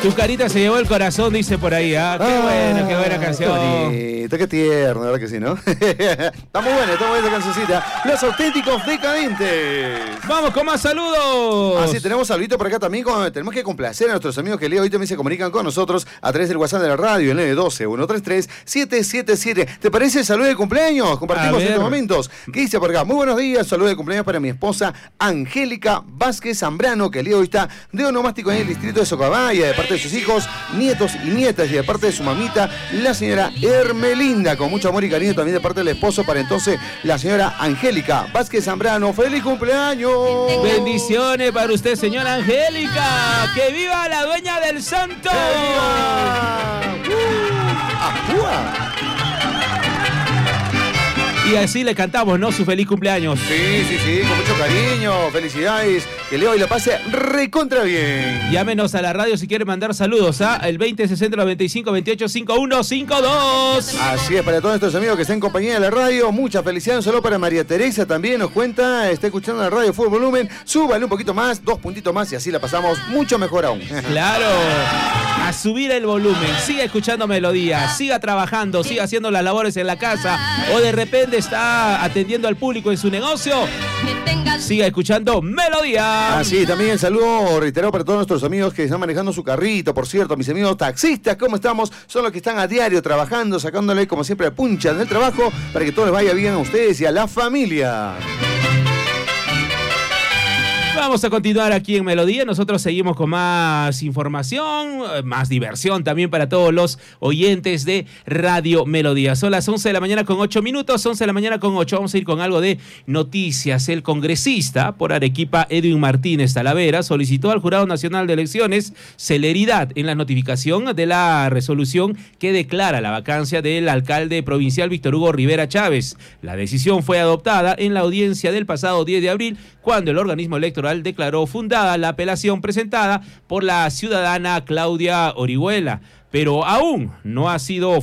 Tu carita se llevó el corazón, dice por ahí. Qué buena canción. Qué tierno, la verdad que sí, ¿no? Está muy buena esta cancioncita. Los auténticos decadentes. Vamos con más saludos. Así, tenemos saludito por acá también. Tenemos que complacer a nuestros amigos que el día de hoy también se comunican con nosotros a través del WhatsApp de la radio, el 912-133-777. ¿Te parece el saludo de cumpleaños? Compartimos estos momentos. ¿Qué dice por acá? Muy buenos días, saludo de cumpleaños para mi esposa Angélica Vázquez Zambrano, que el día de hoy está de onomástico en el distrito de Socabaya, de parte de sus hijos, nietos y nietas, y de parte de su mamita, la señora Hermelinda, con mucho amor y cariño también de parte del esposo, para entonces la señora Angélica Vázquez Zambrano. ¡Feliz cumpleaños! Bendiciones para usted, señora Angélica. ¡Que viva la dueña del santo! Y así le cantamos, ¿no? Su feliz cumpleaños. Sí, con mucho cariño. Felicidades. Que Leo y la pase recontra bien. Llámenos a la radio si quiere mandar saludos a el 2060-95-28-5152. Así es, para todos nuestros amigos que están en compañía de la radio, muchas felicidades. Un saludo para María Teresa también, nos cuenta, está escuchando la radio Full Volumen. Súbale un poquito más, 2 puntitos más y así la pasamos mucho mejor aún. Claro. A subir el volumen, siga escuchando melodía, siga trabajando, siga haciendo las labores en la casa o de repente está atendiendo al público en su negocio, siga escuchando melodía. Así, también saludo reiterado para todos nuestros amigos que están manejando su carrito, por cierto, mis amigos taxistas, ¿cómo estamos? Son los que están a diario trabajando, sacándole como siempre puncha del trabajo para que todo les vaya bien a ustedes y a la familia. Vamos a continuar aquí en Melodía. Nosotros seguimos con más información, más diversión también para todos los oyentes de Radio Melodía. Son las 11 de la mañana con 8 minutos, 11 de la mañana con 8. Vamos a ir con algo de noticias. El congresista por Arequipa, Edwin Martínez Talavera, solicitó al Jurado Nacional de Elecciones celeridad en la notificación de la resolución que declara la vacancia del alcalde provincial Víctor Hugo Rivera Chávez. La decisión fue adoptada en la audiencia del pasado 10 de abril, cuando el organismo electoral declaró fundada la apelación presentada por la ciudadana Claudia Orihuela, pero aún no ha sido